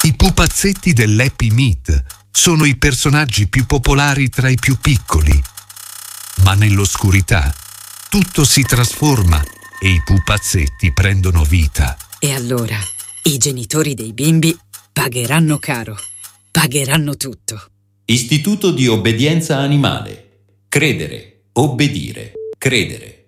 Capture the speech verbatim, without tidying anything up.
I pupazzetti dell'Happy Meat sono i personaggi più popolari tra i più piccoli. Ma nell'oscurità tutto si trasforma e i pupazzetti prendono vita. E allora i genitori dei bimbi pagheranno caro. Pagheranno tutto. Istituto di obbedienza animale. Credere, obbedire, credere.